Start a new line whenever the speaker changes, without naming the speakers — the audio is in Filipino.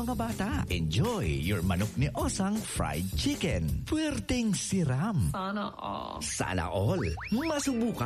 mga bata. Enjoy your manok ni Osang Fried Chicken. Puwerteng siram.
Sana all.
Sana all. Masubukan.